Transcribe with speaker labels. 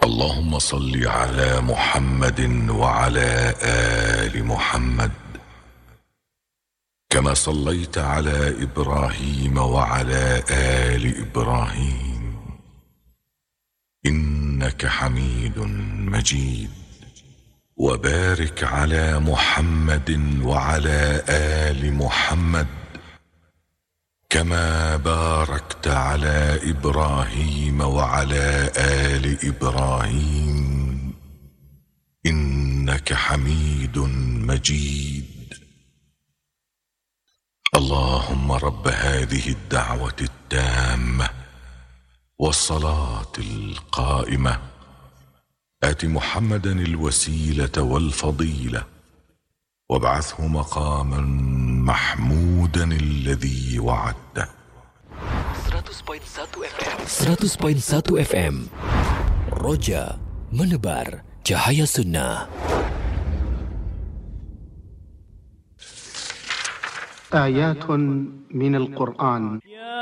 Speaker 1: اللهم صل على محمد وعلى آل محمد كما صليت على إبراهيم وعلى آل إبراهيم إنك حميد مجيد. وبارك على محمد وعلى آل محمد كما باركت على إبراهيم وعلى آل إبراهيم إنك حميد مجيد. اللهم رب هذه الدعوة التامة والصلاة القائمة آت محمدا الوسيلة والفضيلة وابعثه مقاما محمودا الذي وعدته.
Speaker 2: 100.1 FM Roja menebar cahaya sunnah.
Speaker 3: آيات من القرآن.